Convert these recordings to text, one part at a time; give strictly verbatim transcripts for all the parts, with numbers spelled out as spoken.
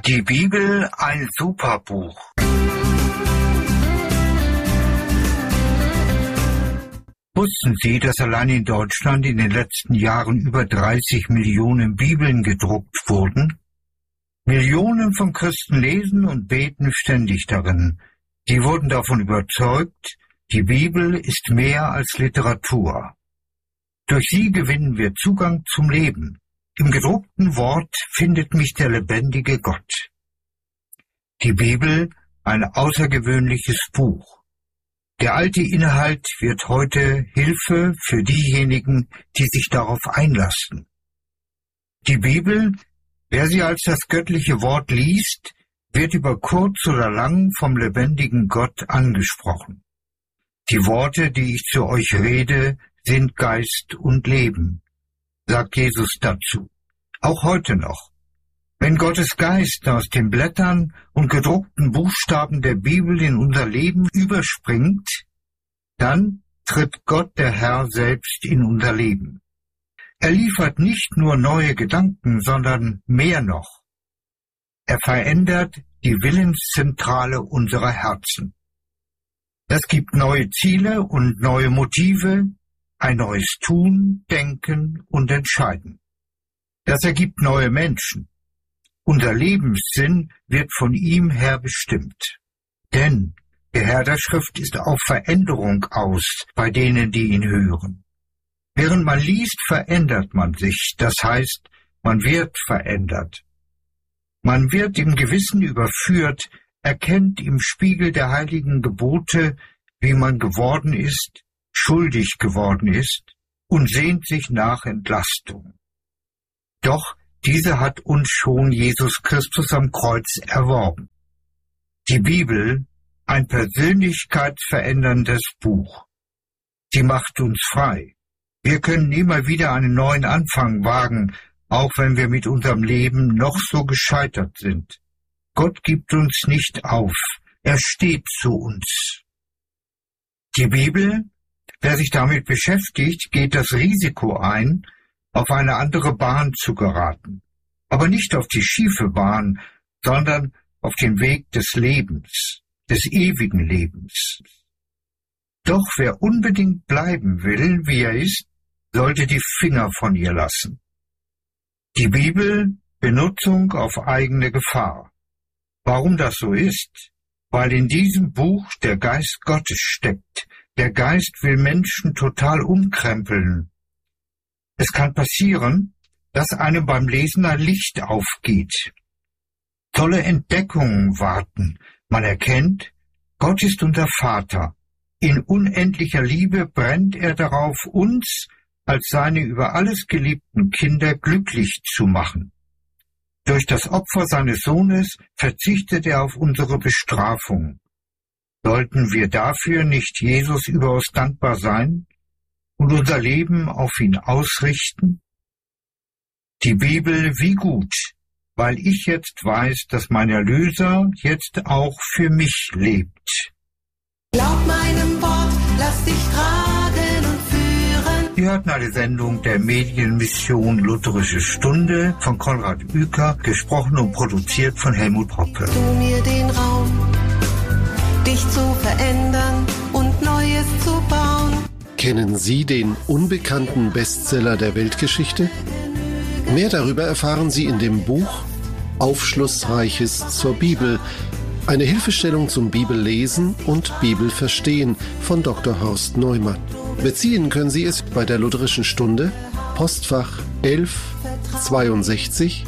Die Bibel, ein Superbuch. Wussten Sie, dass allein in Deutschland in den letzten Jahren über dreißig Millionen Bibeln gedruckt wurden? Millionen von Christen lesen und beten ständig darin. Sie wurden davon überzeugt, die Bibel ist mehr als Literatur. Durch sie gewinnen wir Zugang zum Leben. Im gedruckten Wort findet mich der lebendige Gott. Die Bibel, ein außergewöhnliches Buch. Der alte Inhalt wird heute Hilfe für diejenigen, die sich darauf einlassen. Die Bibel, wer sie als das göttliche Wort liest, wird über kurz oder lang vom lebendigen Gott angesprochen. Die Worte, die ich zu euch rede, sind Geist und Leben, sagt Jesus dazu. Auch heute noch. Wenn Gottes Geist aus den Blättern und gedruckten Buchstaben der Bibel in unser Leben überspringt, dann tritt Gott der Herr selbst in unser Leben. Er liefert nicht nur neue Gedanken, sondern mehr noch. Er verändert die Willenszentrale unserer Herzen. Das gibt neue Ziele und neue Motive, ein neues Tun, Denken und Entscheiden. Das ergibt neue Menschen. Unser Lebenssinn wird von ihm her bestimmt. Denn der Herr der Schrift ist auf Veränderung aus bei denen, die ihn hören. Während man liest, verändert man sich. Das heißt, man wird verändert. Man wird im Gewissen überführt, erkennt im Spiegel der heiligen Gebote, wie man geworden ist, schuldig geworden ist und sehnt sich nach Entlastung. Doch diese hat uns schon Jesus Christus am Kreuz erworben. Die Bibel, ein persönlichkeitsveränderndes Buch. Sie macht uns frei. Wir können immer wieder einen neuen Anfang wagen, auch wenn wir mit unserem Leben noch so gescheitert sind. Gott gibt uns nicht auf. Er steht zu uns. Die Bibel, wer sich damit beschäftigt, geht das Risiko ein, auf eine andere Bahn zu geraten. Aber nicht auf die schiefe Bahn, sondern auf den Weg des Lebens, des ewigen Lebens. Doch wer unbedingt bleiben will, wie er ist, sollte die Finger von ihr lassen. Die Bibel, Benutzung auf eigene Gefahr. Warum das so ist? Weil in diesem Buch der Geist Gottes steckt. Der Geist will Menschen total umkrempeln. Es kann passieren, dass einem beim Lesen ein Licht aufgeht. Tolle Entdeckungen warten. Man erkennt, Gott ist unser Vater. In unendlicher Liebe brennt er darauf, uns als seine über alles geliebten Kinder glücklich zu machen. Durch das Opfer seines Sohnes verzichtet er auf unsere Bestrafung. Sollten wir dafür nicht Jesus überaus dankbar sein und unser Leben auf ihn ausrichten? Die Bibel, wie gut, weil ich jetzt weiß, dass mein Erlöser jetzt auch für mich lebt. Glaub meinem Wort, lass dich tragen und führen. Sie hörten eine Sendung der Medienmission Lutherische Stunde von Konrad Uecker, gesprochen und produziert von Helmut Hoppe. Du mir den Raum, dich zu verändern und Neues zu bauen. Kennen Sie den unbekannten Bestseller der Weltgeschichte? Mehr darüber erfahren Sie in dem Buch Aufschlussreiches zur Bibel. Eine Hilfestellung zum Bibellesen und Bibelverstehen von Doktor Horst Neumann. Beziehen können Sie es bei der Lutherischen Stunde, Postfach elf zweiundsechzig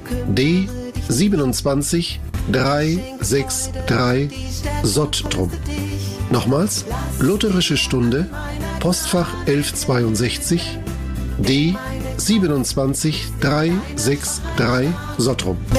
D siebenundzwanzig dreihundertdreiundsechzig Sottrum. Nochmals, Lutherische Stunde, Postfach elf zweiundsechzig D siebenundzwanzig dreihundertdreiundsechzig Sottrum.